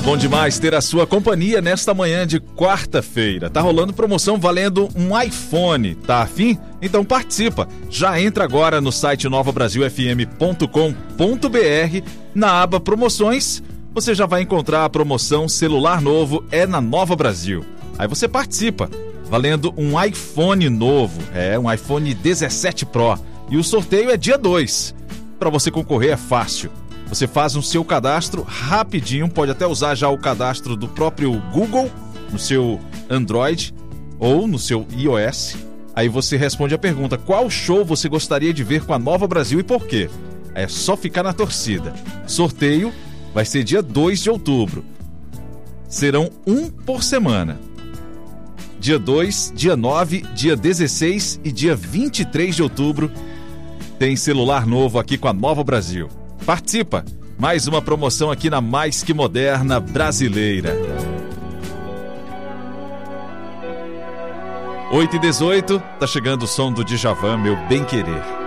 Bom demais ter a sua companhia nesta manhã de quarta-feira. Tá rolando promoção valendo um iPhone. Tá afim? Então participa. Já entra agora no site novabrasilfm.com.br. Na aba promoções, você já vai encontrar a promoção celular novo é na Nova Brasil. Aí você participa, valendo um iPhone novo. Um iPhone 17 Pro. E o sorteio é dia 2. Para você concorrer é fácil. Você faz o seu cadastro rapidinho, pode até usar já o cadastro do próprio Google no seu Android ou no seu iOS. Aí você responde a pergunta: qual show você gostaria de ver com a Nova Brasil e por quê? É só ficar na torcida. Sorteio vai ser dia 2 de outubro. Serão um por semana. Dia 2, dia 9, dia 16 e dia 23 de outubro tem celular novo aqui com a Nova Brasil. Participa! Mais uma promoção aqui na Mais Que Moderna Brasileira. 8h18, tá chegando o som do Djavan, Meu Bem Querer.